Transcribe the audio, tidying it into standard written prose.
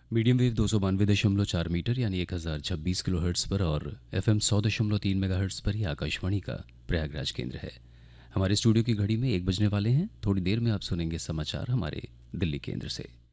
Medium wave 292.4 metre यानी 1026 kilohertz पर और एफएम 100.3 मेगाहर्ट्ज़ पर ही आकाशवाणी का प्रयागराज केंद्र है। हमारे स्टूडियो की घड़ी में 1 बजने वाले हैं। थोड़ी देर में आप सुनेंगे समाचार हमारे दिल्ली केंद्र से।